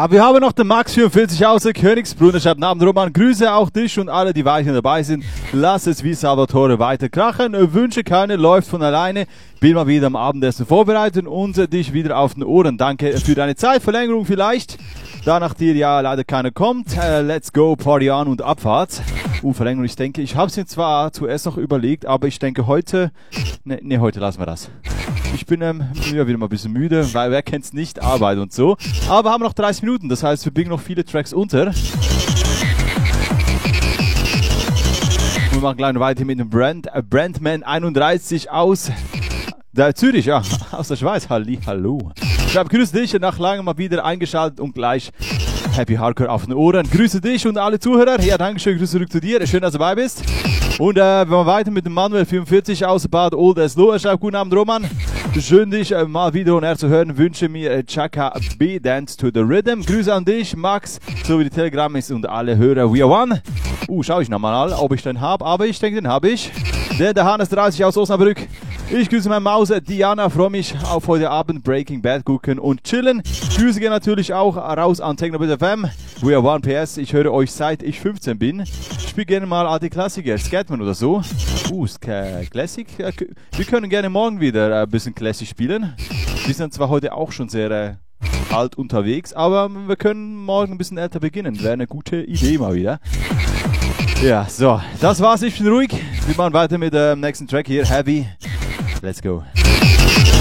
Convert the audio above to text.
Aber wir haben noch den Max 44 aus der Königsbrunn. Ich habe Namen Roman. Grüße auch dich und alle, die weiterhin dabei sind. Lass es wie Salvatore weiter krachen. Wünsche keine, läuft von alleine. Bin mal wieder am Abendessen vorbereitet und dich wieder auf den Ohren. Danke für deine Zeit. Verlängerung vielleicht. Da nach dir ja leider keiner kommt. Let's go, Party on und Abfahrt. Verlängerung, ich denke, ich habe es mir zwar zuerst noch überlegt, aber ich denke heute, ne, heute lassen wir das. Ich bin wieder mal ein bisschen müde, weil wer kennt's nicht, Arbeit und so. Aber haben noch 30 Minuten, das heißt, wir bringen noch viele Tracks unter. Wir machen gleich weiter mit dem Brandman 31 aus der Zürich, ja, aus der Schweiz. Hallo. Ich habe grüße dich, nach langem mal wieder eingeschaltet und gleich Happy Hardcore auf den Ohren. Grüße dich und alle Zuhörer. Ja, Dankeschön, Grüße zurück zu dir. Schön, dass du dabei bist. Und wir machen weiter mit dem Manuel 44 aus Bad Old Eslohe. Schreibt guten Abend, Roman. Schön, dich mal wieder und zu hören. Wünsche mir Chaka B Dance to the Rhythm. Grüße an dich, Max, sowie die Telegram-Is und alle Hörer. We are one. Schau ich nochmal, ob ich den habe. Aber ich denke, den habe ich. Der Hannes 30 aus Osnabrück. Ich grüße meine Maus Diana, freue mich auf heute Abend Breaking Bad gucken und chillen. Grüße gehen natürlich auch raus an Technobit FM. We are one PS, ich höre euch seit ich 15 bin. Ich spiele gerne mal alte Klassiker, Scatman oder so. Classic? Wir können gerne morgen wieder ein bisschen Classic spielen. Wir sind zwar heute auch schon sehr alt unterwegs, aber wir können morgen ein bisschen älter beginnen. Wäre eine gute Idee mal wieder. Ja, so, das war's, ich bin ruhig. Wir machen weiter mit dem nächsten Track hier, Heavy. Let's go.